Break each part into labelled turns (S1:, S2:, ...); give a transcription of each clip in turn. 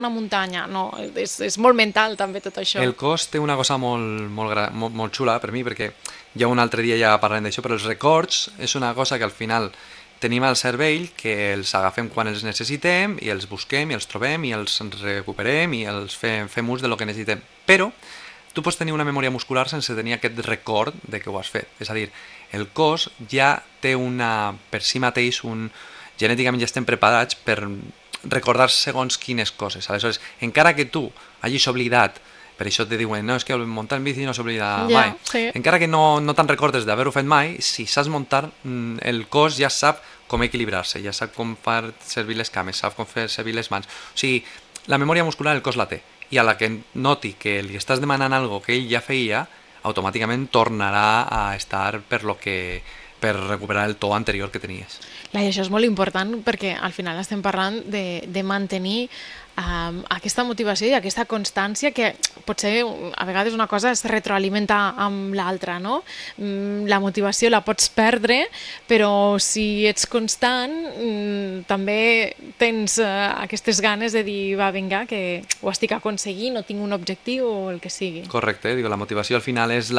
S1: una muntanya, no, és molt mental també tot això.
S2: El cos té una cosa molt xula per mi, perquè ja un altre dia ja parlarem d'això, però els records és una cosa que al final tenim al cervell, que els agafem quan els necessitem i els busquem i els trobem i els recuperem i els fem ús del que necessitem. Però tu pots tenir una memòria muscular sense tenir aquest record de que ho has fet. És a dir, el cos ja té per si mateix genèticament ja estem preparats per recordar segons quines coses. Aleshores, encara que tu hagis oblidat, per això te diuen, no, és que muntar en bici no s'oblida mai.
S1: Sí.
S2: Encara que no te'n recordes d'haver-ho fet mai, si saps muntar, el cos ja sap com equilibrar-se, ja sap com fer servir les cames, sap com fer servir les mans. O sigui, la memòria muscular el cos la té. I a la que noti que li estàs demanant algo que ell ja feia, automàticament tornarà a estar per recuperar el to anterior que tenies.
S1: I això és molt important perquè al final estem parlant de mantenir aquesta motivació i aquesta constància que potser a vegades una cosa es retroalimenta amb l'altra, no? La motivació la pots perdre, però si ets constant també tens aquestes ganes de dir, va, vinga, que ho estic aconseguint o tinc un objectiu o el que sigui.
S2: Correcte, la motivació al final és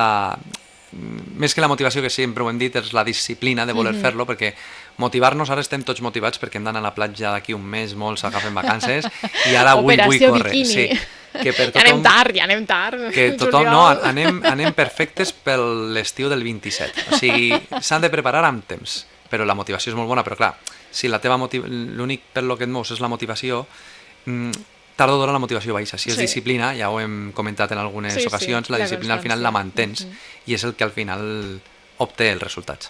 S2: més que la motivació, que sempre ho hem dit, és la disciplina de voler fer-lo, perquè motivar-nos, ara estem tots motivats perquè hem d'anar a la platja d'aquí un mes, molts agafen vacances, i ara vull córrer. Sí, que per tothom,
S1: ja anem tard.
S2: Que tothom, no, anem perfectes per l'estiu del 27. O sigui, s'han de preparar amb temps, però la motivació és molt bona, però clar, si l'únic per lo que et mous és la motivació, tard o d'hora la motivació baixa. Si és disciplina, ja ho hem comentat en algunes ocasions, la disciplina al final la mantens i és el que al final obté els resultats.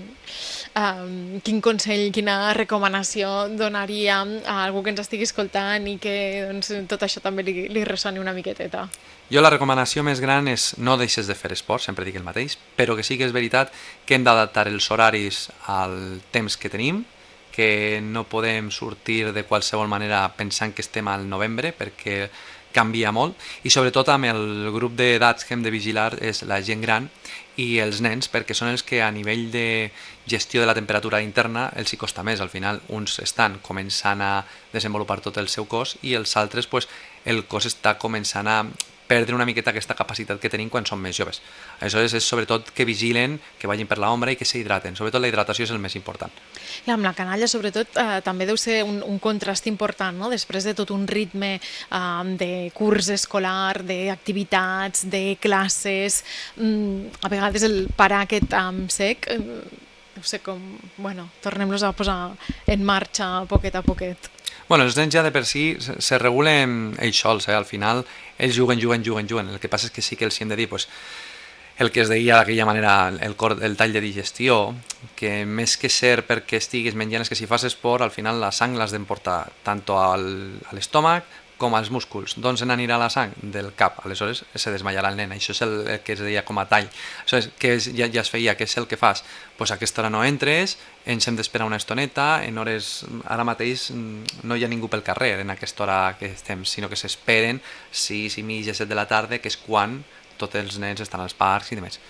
S1: Quin consell, quina recomanació donaria a algú que ens estigui escoltant i que tot això també li ressoni una miqueteta?
S2: Jo la recomanació més gran és no deixes de fer esport, sempre dic el mateix, però que sí que és veritat que hem d'adaptar els horaris al temps que tenim, que no podem sortir de qualsevol manera pensant que estem al novembre, perquè canvia molt, i sobretot amb el grup d'edats que hem de vigilar és la gent gran i els nens, perquè són els que a nivell de gestió de la temperatura interna els hi costa més. Al final uns estan començant a desenvolupar tot el seu cos i els altres el cos està començant a perdre una miqueta aquesta capacitat que tenim quan som més joves. Aleshores és sobretot que vigilen, que vagin per l'ombra i que s'hidraten. Sobretot la hidratació és el més important.
S1: I amb la canalla, sobretot, també deu ser un contrast important, no? Després de tot un ritme de curs escolar, d'activitats, de classes, a vegades el parar aquest sec, no sé com, bueno, tornem-los a posar en marxa poquet a poquet.
S2: Bueno, els nens ja de per si se regulen ells sols, al final ells juguen. El que passa és que sí que els hi hem de dir el que es deia d'aquella manera, el tall de digestió, que més que ser perquè estiguis menjant, és que si fas esport, al final la sang l'has d'emportar tant a l'estómac com als músculs. D'on se n'anirà la sang? Del cap. Aleshores se desmaiarà el nen. Això és el que es deia com a tall. Aleshores, ja es feia, què és el que fas? Doncs a aquesta hora no entres, ens hem d'esperar una estoneta, en hores, ara mateix no hi ha ningú pel carrer en aquesta hora que estem, sinó que s'esperen 6 i mitja, 7 de la tarda, que és quan tots els nens estan als parcs i demés.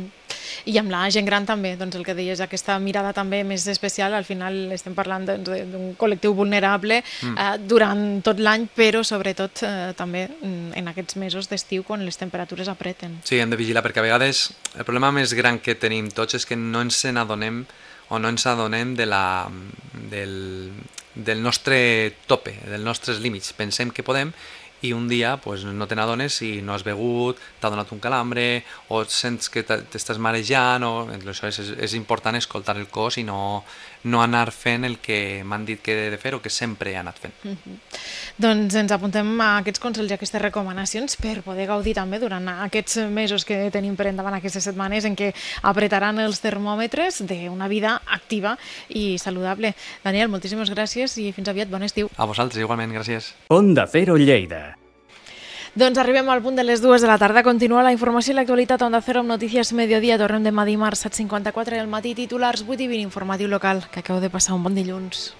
S1: I amb la gent gran també, doncs el que deies, aquesta mirada també més especial, al final estem parlant d'un col·lectiu vulnerable durant tot l'any, però sobretot també en aquests mesos d'estiu quan les temperatures apreten.
S2: Sí, hem de vigilar perquè a vegades el problema més gran que tenim tots és que no ens n'adonem o no ens adonem del nostre tope, dels nostres límits. Pensem que podem i un dia no te n'adones i no has begut, t'ha donat un calambre o sents que t'estàs marejant. Aleshores és important escoltar el cos i no anar fent el que m'han dit que he de fer o que sempre he anat fent.
S1: Doncs ens apuntem a aquests consells i aquestes recomanacions per poder gaudir també durant aquests mesos que tenim per endavant, aquestes setmanes en què apretaran els termòmetres d'una vida activa i saludable. Daniel, moltíssimes gràcies i fins aviat, bon estiu.
S2: A vosaltres, igualment, gràcies.
S3: Onda Cero Lleida.
S1: Doncs arribem al punt de les 2 de la tarda. Continua la informació i l'actualitat a Onda Cero amb Notícies Mediodía. Tornem demà dimarts 7:54 al matí. Titulars 8 i 20, informatiu local, que acabo de pasar un bon dilluns.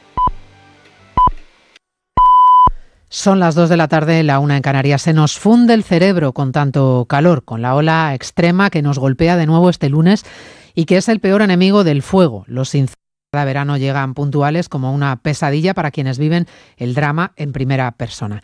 S4: Son las 2 de la tarde, la 1 en Canarias. Se nos funde el cerebro con tanto calor, con la ola extrema que nos golpea de nuevo este lunes y que es el peor enemigo del fuego, los incendios. Cada verano llegan puntuales como una pesadilla para quienes viven el drama en primera persona.